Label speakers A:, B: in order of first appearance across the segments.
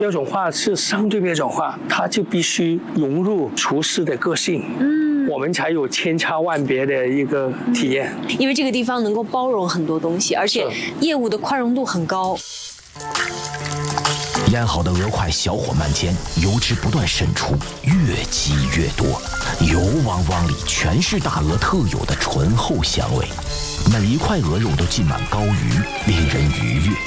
A: 标准化是相对标准化，它就必须融入厨师的个性，我们才有千差万别的一个体验。
B: 因为这个地方能够包容很多东西，而且业务的宽容度很高。
C: 腌好的鹅块小火慢煎，油脂不断渗出，越积越多，油汪汪里全是大鹅特有的醇厚香味，每一块鹅肉都浸满膏鱼，令人愉悦。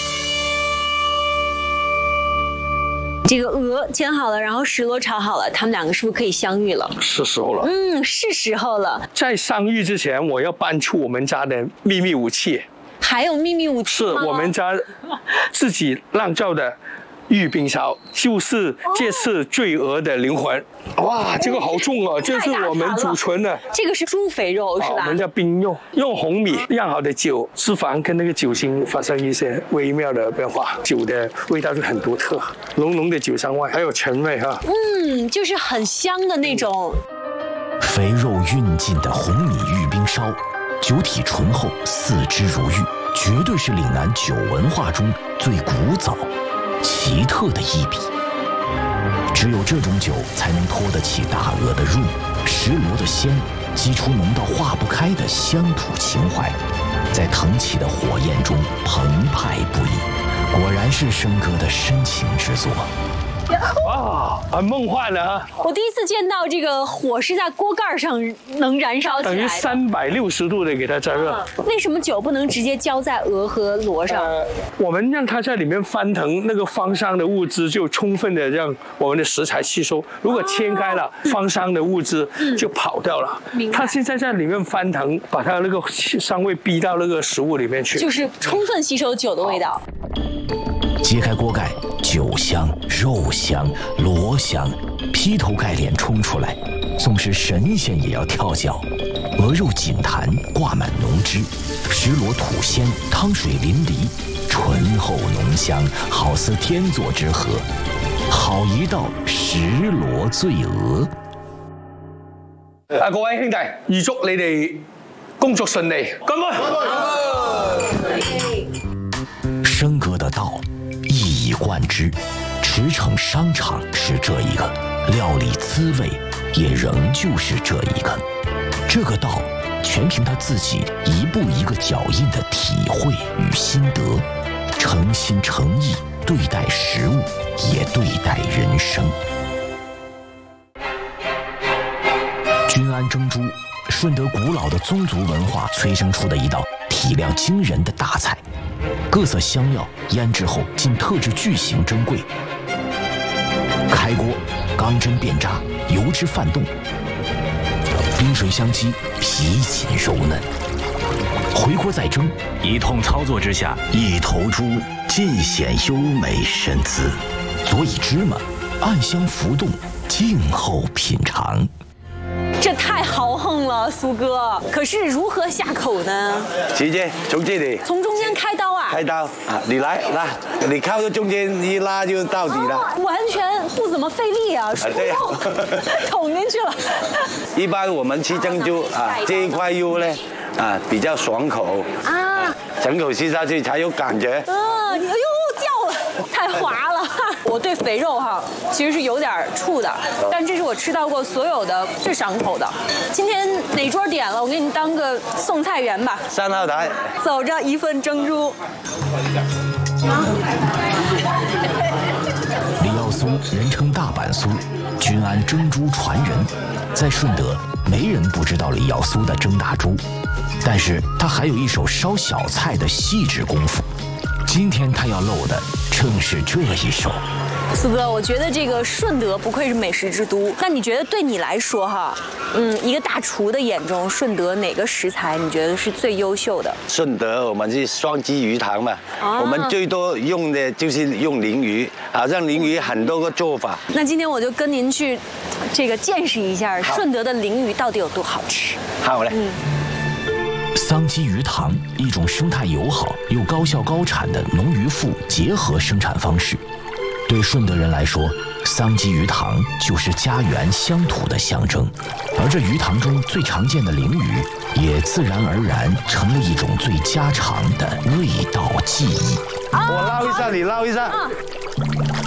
B: 这个鹅煎好了，然后石螺炒好了，他们两个是不是可以相遇了？
A: 是时候了。
B: 是时候了。
A: 在相遇之前，我要搬出我们家的秘密武器。
B: 还有秘密武器吗？
A: 是我们家自己酿造的玉冰烧，就是这次醉鹅的灵魂。哇，这个好重啊！这是我们祖传的。
B: 这个是猪肥肉是吧？
A: 我们叫冰肉，用红米酿好的酒，脂肪跟那个酒精发生一些微妙的变化，酒的味道就很独特，浓浓的酒香味，还有陈味哈。
B: 就是很香的那种。
C: 肥肉运尽的红米玉冰烧，酒体醇厚，四肢如玉，绝对是岭南酒文化中最古早、奇特的一笔。只有这种酒才能托得起大鹅的润，石螺的鲜，激出浓到化不开的乡土情怀，在腾起的火焰中澎湃不已。果然是生哥的深情之作。
A: 哇，很梦幻的啊！
B: 我第一次见到这个火是在锅盖上能燃烧起来的，
A: 等于360度的给它加热。
B: 为什么酒不能直接浇在鹅和螺上？
A: 我们让它在里面翻腾，那个芳香的物质就充分的让我们的食材吸收。如果切开了，芳香的物质就跑掉了。它现在在里面翻腾，把它那个香味逼到那个食物里面去，
B: 就是充分吸收酒的味道。
C: 揭开锅盖，酒香、肉香、螺香劈头盖脸冲出来，纵使神仙也要跳脚。鹅肉紧弹，挂满浓汁，石螺吐鲜，汤水淋漓，醇厚浓香，好似天作之合。好一道石螺醉鹅！
A: 各位兄弟，預祝你哋工作順利，乾杯！
C: 生哥的道一以贯之，驰骋商场是这一个，料理滋味也仍旧是这一个。这个道全凭他自己一步一个脚印的体会与心得，诚心诚意对待食物，也对待人生。君安蒸猪，顺德古老的宗族文化催生出的一道体量惊人的大菜。各色香料腌制后进特制巨型蒸柜，开锅，钢针变炸，油脂泛动，冰水相激，皮紧柔嫩。回锅再蒸，一通操作之下，一头猪尽显优美身姿。佐以芝麻，暗香浮动，静候品尝。
B: 这太豪横了，苏哥。可是如何下口呢？
D: 直接从这里，
B: 从中间开刀啊？
D: 开刀啊！你来，你靠到中间一拉就到底了，
B: 完全不怎么费力啊，
D: 对呀，
B: 捅进去了。
D: 一般我们吃蒸猪啊，这一块肉呢啊比较爽口啊，整口吃下去才有感觉。
B: 哎呦，掉了，太滑了。我对肥肉其实是有点怵的，但这是我吃到过所有的最上口的。今天哪桌点了？我给你当个送菜员吧。
D: 3号台，
B: 走着一份蒸猪。
C: 李耀苏人称大阪苏，君安蒸猪传人。在顺德，没人不知道李耀苏的蒸大猪，但是他还有一手烧小菜的细致功夫。今天他要露的正是这一手。
B: 苏哥，我觉得这个顺德不愧是美食之都。那你觉得对你来说一个大厨的眼中，顺德哪个食材你觉得是最优秀的？
D: 顺德我们是双鸡鱼塘嘛，我们最多用的就是用鲮鱼，好像鲮鱼很多个做法。
B: 那今天我就跟您去这个见识一下顺德的鲮鱼到底有多好吃。
D: 好嘞。
C: 桑基鱼塘，一种生态友好又高效高产的农渔妇结合生产方式。对顺德人来说，桑基鱼塘就是家园乡土的象征，而这鱼塘中最常见的鲮鱼，也自然而然成了一种最家常的味道记忆。
D: 我捞一下，你捞一下。